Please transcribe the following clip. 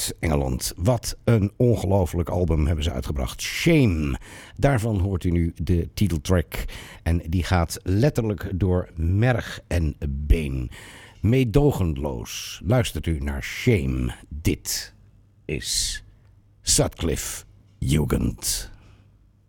uit Engeland. Wat een ongelooflijk album hebben ze uitgebracht. Shame. Daarvan hoort u nu de titeltrack. En die gaat letterlijk door merg en been. Meedogenloos luistert u naar Shame. Dit is Sutcliffe Jugend.